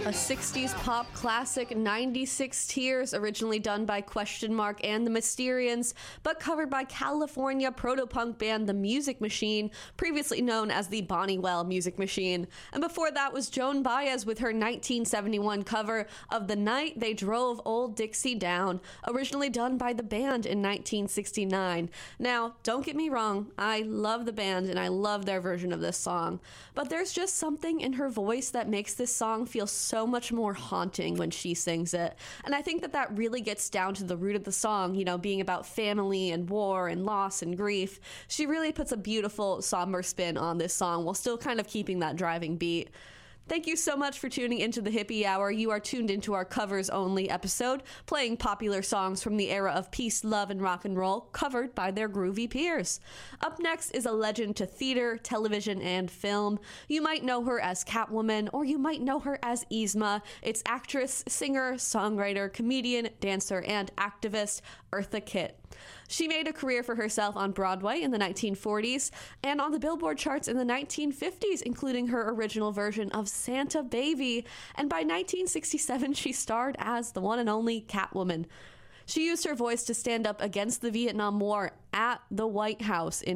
A 60s pop classic, 96 Tears, originally done by Question Mark and the Mysterians, but covered by California proto-punk band The Music Machine, previously known as the Bonniewell Music Machine. And before that was Joan Baez with her 1971 cover of The Night They Drove Old Dixie Down, originally done by the band in 1969. Now, don't get me wrong, I love the band and I love their version of this song, but there's just something in her voice that makes this song feel so much more haunting when she sings it. And I think that that really gets down to the root of the song, you know, being about family and war and loss and grief. She really puts a beautiful, somber spin on this song while still kind of keeping that driving beat. Thank you so much for tuning into the Hippie Hour. You are tuned into our covers only episode, playing popular songs from the era of peace, love, and rock and roll, covered by their groovy peers. Up next is a legend to theater, television, and film. You might know her as Catwoman, or you might know her as Yzma. It's actress, singer, songwriter, comedian, dancer, and activist Eartha Kitt. She made a career for herself on Broadway in the 1940s and on the Billboard charts in the 1950s, including her original version of Santa Baby. And by 1967, she starred as the one and only Catwoman. She used her voice to stand up against the Vietnam War at the White House in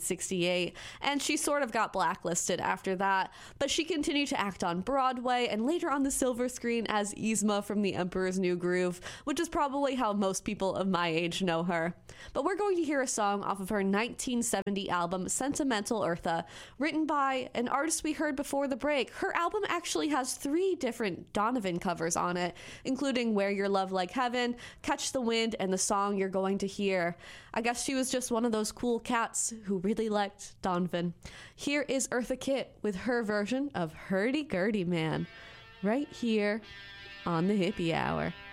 1968, and she sort of got blacklisted after that, but she continued to act on Broadway and later on the silver screen as Yzma from The Emperor's New Groove, which is probably how most people of my age know her. But we're going to hear a song off of her 1970 album Sentimental Eartha, written by an artist we heard before the break. Her album actually has 3 different Donovan covers on it, including Wear Your Love Like Heaven, Catch the Wind, and the song you're going to hear. I guess she was just one of those cool cats who really liked Donovan. Here is Eartha Kitt with her version of Hurdy Gurdy Man, right here on the Hippie Hour.